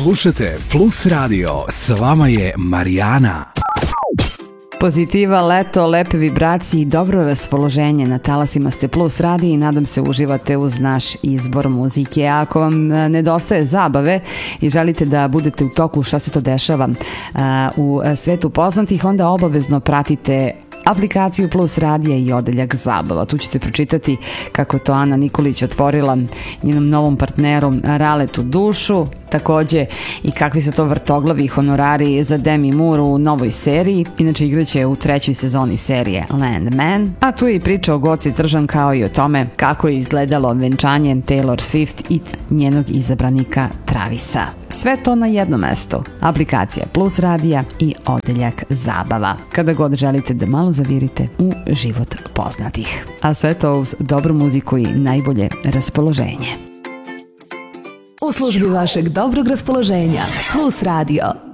Slušajte Plus Radio, s vama je Marijana. Pozitiva, leto, lepe vibracije i dobro raspoloženje. Na talasima ste Plus radija i nadam se uživate uz naš izbor muzike. Ako vam nedostaje zabave i želite da budete u toku šta se to dešava u svetu poznatih, onda obavezno pratite aplikaciju Plus radija i odeljak zabava. Tu ćete pročitati kako to Ana Nikolić otvorila njenom novom partneru Raletu dušu, takođe i kakvi su to vrtoglavi honorari za Demi Moore u novoj seriji. Inače igraće u 3. sezoni serije Landman. A tu je i priča o Goci Tržan kao i o tome kako je izgledalo venčanje Taylor Swift i njenog izabranika Travisa. Sve to na jedno mesto. Aplikacija Plus radija i odeljak zabava. Kada god želite da malo zavirite u život poznatih. A sve to uz dobru muziku i najbolje raspoloženje. U službi vašeg dobrog raspoloženja Plus radio.